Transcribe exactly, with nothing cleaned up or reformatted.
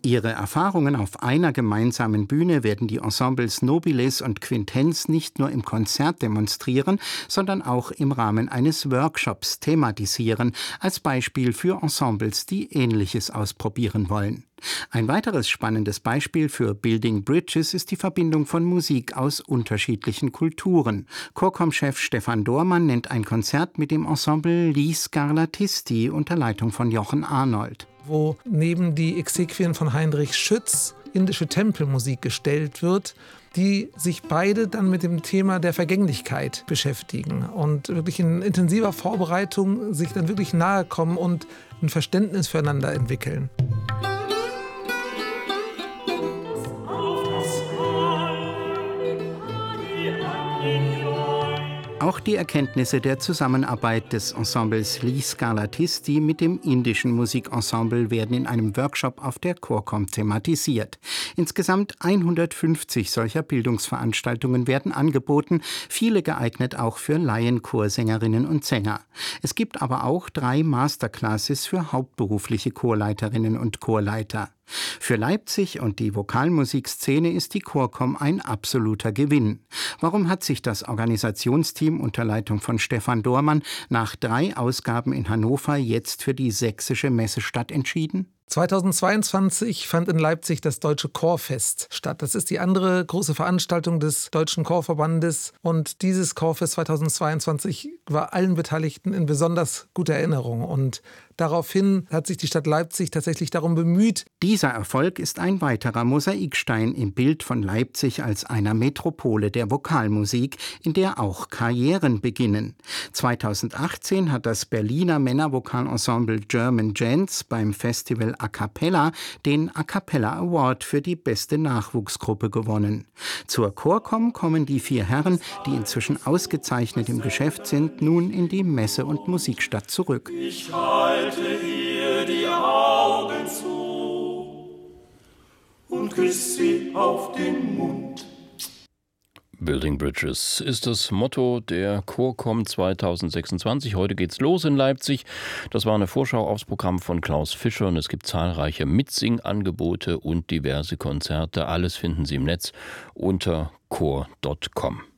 Ihre Erfahrungen auf einer gemeinsamen Bühne werden die Ensembles Nobilis und Quintenz nicht nur im Konzert demonstrieren, sondern auch im Rahmen eines Workshops thematisieren, als Beispiel für Ensembles, die Ähnliches ausprobieren wollen. Ein weiteres spannendes Beispiel für Building Bridges ist die Verbindung von Musik aus unterschiedlichen Kulturen. Chorkom-Chef Stefan Dohrmann nennt ein Konzert mit dem Ensemble Gli Scarlatisti unter Leitung von Jochen Arnold. Wo neben die Exequien von Heinrich Schütz indische Tempelmusik gestellt wird, die sich beide dann mit dem Thema der Vergänglichkeit beschäftigen und wirklich in intensiver Vorbereitung sich dann wirklich nahe kommen und ein Verständnis füreinander entwickeln. Auch die Erkenntnisse der Zusammenarbeit des Ensembles Gli Scarlatisti mit dem indischen Musikensemble werden in einem Workshop auf der Chorkom thematisiert. Insgesamt hundertfünfzig solcher Bildungsveranstaltungen werden angeboten, viele geeignet auch für Laienchorsängerinnen und Sänger. Es gibt aber auch drei Masterclasses für hauptberufliche Chorleiterinnen und Chorleiter. Für Leipzig und die Vokalmusikszene ist die Chorkom ein absoluter Gewinn. Warum hat sich das Organisationsteam unter Leitung von Stefan Dohrmann nach drei Ausgaben in Hannover jetzt für die sächsische Messestadt entschieden? zweitausendzweiundzwanzig fand in Leipzig das Deutsche Chorfest statt. Das ist die andere große Veranstaltung des Deutschen Chorverbandes. Und dieses Chorfest zweitausendzweiundzwanzig war allen Beteiligten in besonders guter Erinnerung. Und daraufhin hat sich die Stadt Leipzig tatsächlich darum bemüht. Dieser Erfolg ist ein weiterer Mosaikstein im Bild von Leipzig als einer Metropole der Vokalmusik, in der auch Karrieren beginnen. zweitausendachtzehn hat das Berliner Männervokalensemble German Gents beim Festival A Cappella den A Cappella Award für die beste Nachwuchsgruppe gewonnen. Zur Chorkom kommen die vier Herren, die inzwischen ausgezeichnet im Geschäft sind, nun in die Messe- und Musikstadt zurück. Ich halte ihr die Augen zu und küsse sie auf den Mund. Building Bridges ist das Motto der Chorkom zweitausendsechsundzwanzig. Heute geht's los in Leipzig. Das war eine Vorschau aufs Programm von Klaus Fischer und es gibt zahlreiche Mitsingangebote und diverse Konzerte. Alles finden Sie im Netz unter chor punkt com.